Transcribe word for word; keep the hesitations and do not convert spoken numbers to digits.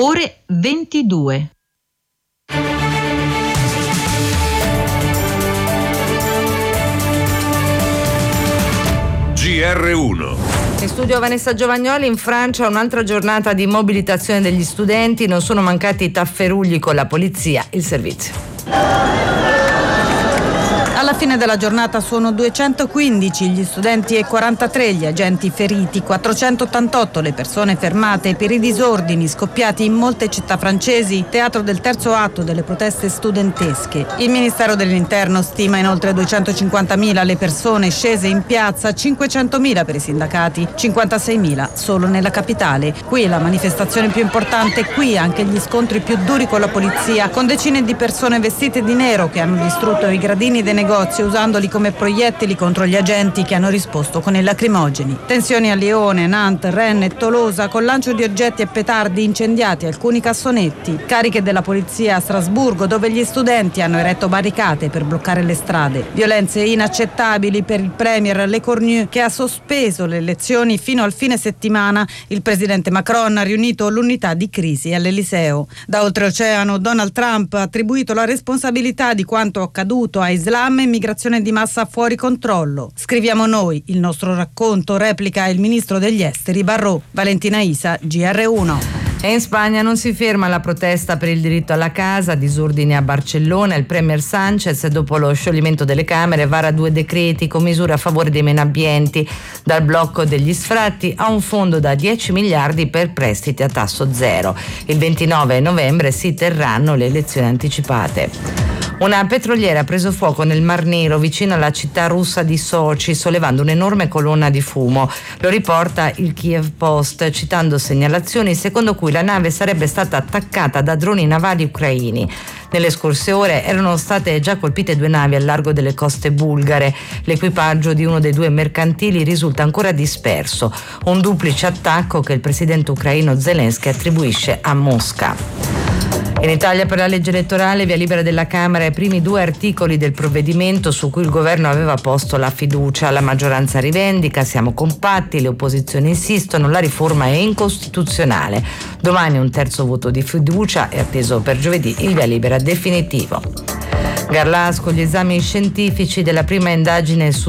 ore ventidue. G R uno. In studio Vanessa Giovagnoli. In Francia un'altra giornata di mobilitazione degli studenti, non sono mancati i tafferugli con la polizia, il servizio. Alla fine della giornata sono duecentoquindici gli studenti e quarantatré gli agenti feriti, quattrocentottantotto le persone fermate per i disordini scoppiati in molte città francesi, teatro del terzo atto delle proteste studentesche. Il Ministero dell'Interno stima in oltre duecentocinquantamila le persone scese in piazza, cinquecentomila per i sindacati, cinquantaseimila solo nella capitale. Qui la manifestazione più importante, qui anche gli scontri più duri con la polizia, con decine di persone vestite di nero che hanno distrutto i gradini dei negozi usandoli come proiettili contro gli agenti che hanno risposto con i lacrimogeni. Tensioni a Lione, Nantes, Rennes e Tolosa con lancio di oggetti e petardi, incendiati alcuni cassonetti. Cariche della polizia a Strasburgo dove gli studenti hanno eretto barricate per bloccare le strade. Violenze inaccettabili per il premier Le Cornu che ha sospeso le elezioni fino al fine settimana. Il presidente Macron ha riunito l'unità di crisi all'Eliseo. Da oltreoceano Donald Trump ha attribuito la responsabilità di quanto accaduto a Islam e migrazione di massa fuori controllo. Scriviamo noi, il nostro racconto, replica il ministro degli esteri Barrot. Valentina Isa, G R uno. E in Spagna non si ferma la protesta per il diritto alla casa, disordini a Barcellona. Il premier Sánchez, dopo lo scioglimento delle Camere, vara due decreti con misure a favore dei meno abbienti, dal blocco degli sfratti a un fondo da dieci miliardi per prestiti a tasso zero. Il ventinove novembre si terranno le elezioni anticipate. Una petroliera ha preso fuoco nel Mar Nero vicino alla città russa di Sochi, sollevando un'enorme colonna di fumo. Lo riporta il Kiev Post, citando segnalazioni secondo cui la nave sarebbe stata attaccata da droni navali ucraini. Nelle scorse ore erano state già colpite due navi al largo delle coste bulgare. L'equipaggio di uno dei due mercantili risulta ancora disperso. Un duplice attacco che il presidente ucraino Zelensky attribuisce a Mosca. In Italia, per la legge elettorale, via libera della Camera ai primi due articoli del provvedimento su cui il governo aveva posto la fiducia. La maggioranza rivendica, siamo compatti, le opposizioni insistono, la riforma è incostituzionale. Domani un terzo voto di fiducia è atteso per giovedì il via libera definitivo. Garlasco, gli esami scientifici della prima indagine su